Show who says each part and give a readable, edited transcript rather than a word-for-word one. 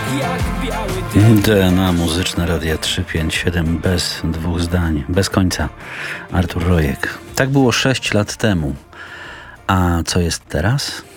Speaker 1: jak biały dym.
Speaker 2: DNA Muzyczne Radia 357 bez dwóch zdań, bez końca. Artur Rojek. Tak było 6 lat temu. A co jest teraz?